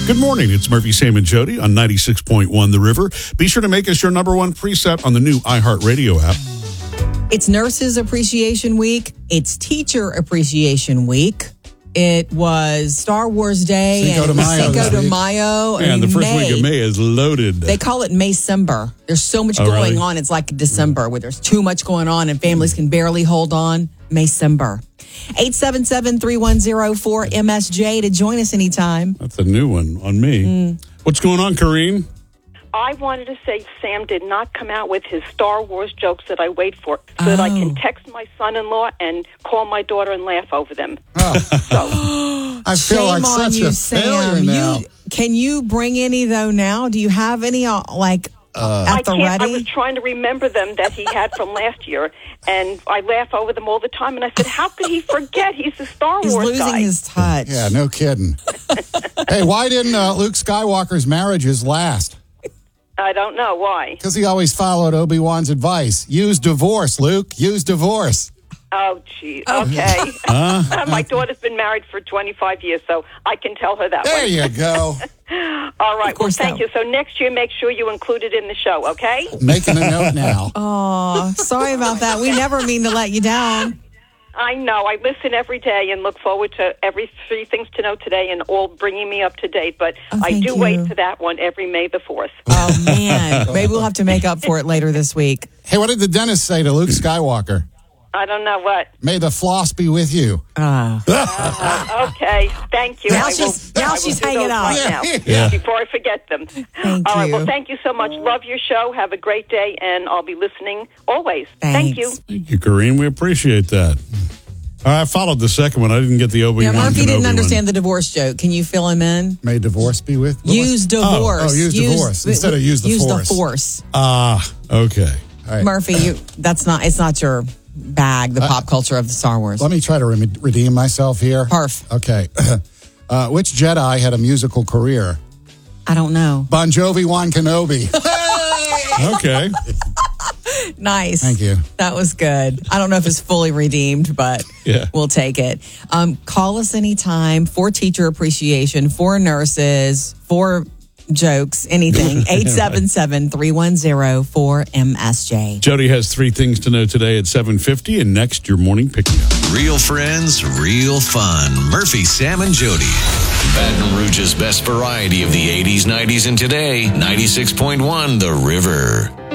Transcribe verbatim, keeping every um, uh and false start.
Good morning. It's Murphy, Sam, and Jody on ninety-six point one The River. Be sure to make us your number one preset on the new iHeartRadio app. It's Nurses Appreciation Week. It's Teacher Appreciation Week. It was Star Wars Day Cinco and de Mayo Cinco this de Mayo. And the first May. week of May is loaded. They call it Maycember. There's so much Oh, going really? on. It's like December where there's too much going on and families can barely hold on. Maycember. eight seven seven, three one zero, four M S J to join us anytime. That's a new one on me. Mm. What's going on, Kareen? I wanted to say Sam did not come out with his Star Wars jokes that I wait for so that I can Oh. text my son-in-law and call my daughter and laugh over them. Oh, So I feel Shame like on such you, a Sam. failure now. You, can you bring any, though, now? Do you have any, uh, like, Uh, I at the can't. I ready? was trying to remember them that he had from last year, and I laugh over them all the time. And I said, "How could he forget? He's the Star He's Wars losing guy." his touch. Yeah, no kidding. Hey, why didn't uh, Luke Skywalker's marriages last? I don't know why. Because he always followed Obi-Wan's advice. Use divorce, Luke. Use divorce. Oh, gee. Okay. My daughter's been married for twenty-five years, so I can tell her that There one. you go. All right. Well, course thank so. you. So next year, make sure you include it in the show, okay? Making a note now. Oh, sorry about that. We never mean to let you down. I know. I listen every day and look forward to every three things to know today and all bringing me up to date. But Oh, I thank do you. wait for that one every May the fourth. Oh, man. Maybe we'll have to make up for it later this week. Hey, what did the dentist say to Luke Skywalker? I don't know what. May the floss be with you. Ah. Uh, okay. Thank you. Now I will, she's- now I will she's do hanging those up. right now Yeah. before I forget them. Thank all right. you. Well, thank you so much. Love your show. Have a great day, and I'll be listening always. Thank you. Thanks. Thank you, Kareen. We appreciate that. All right, I followed the second one. I didn't get the Obi-Wan. Yeah, Murphy Kenobi didn't one. understand the divorce joke. Can you fill him in? May divorce be with you. Use divorce. Oh, use divorce instead of use the use force. the force. Ah, okay. All right. Murphy, you, that's not. It's not your bag. The pop culture of the Star Wars. Let me try to re- redeem myself here. Perf. Okay. Uh, which Jedi had a musical career? I don't know. Bon Jovi, Wan Kenobi. Okay. Nice. Thank you. That was good. I don't know if it's fully redeemed, but Yeah. we'll take it. Um, call us anytime for teacher appreciation, for nurses, for jokes, anything. eight seven seven, three one zero, four M S J. Jody has three things to know today at seven fifty, and next, your morning pick-me-up. Real friends, real fun. Murphy, Sam, and Jody. Baton Rouge's best variety of the eighties, nineties, and today. ninety-six point one The River.